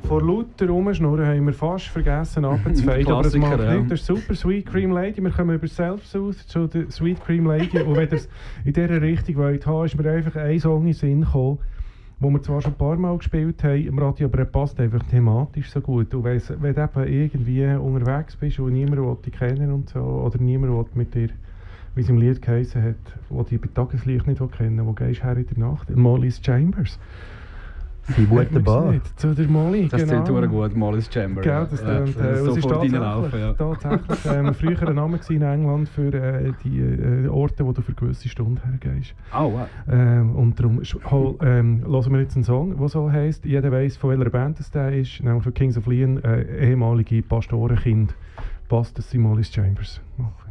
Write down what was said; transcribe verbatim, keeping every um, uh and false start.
Vor lauter Rumschnurren haben wir fast vergessen abzufaden, aber das macht ja. nicht. Das ist super, Sweet Cream Lady. Wir kommen über Self-Sooth zu der Sweet Cream Lady. Und wenn ihr es in dieser Richtung wollt haben, ist mir einfach ein Song in den Sinn gekommen, den wir zwar schon ein paar Mal gespielt haben im Radio, aber er passt einfach thematisch so gut. Und wenn, wenn du eben irgendwie unterwegs bist und niemand dich kennen und so, oder niemand mit dir, wie es im Lied geheißen hat, der dich bei Tageslicht nicht kennen will, wo gehst du her in der Nacht? Molly's Chambers. Die gute Bar. Zu der Molly, das genau. klingt genau. gut, Molly's Chamber. Gell, das ja, klingt, ja, äh, so es ist reinlaufen, ja. tatsächlich ähm, früher ein Name in England für äh, die äh, Orte, wo du für gewisse Stunden hergehst. Oh, wow. Ähm, und darum ähm, hören wir jetzt einen Song, der so heisst. Jeder weiss, von welcher Band es der ist. Nämlich für Kings of Leon, äh, ehemalige Pastorenkind. Passt, dass sie Molly's Chambers machen.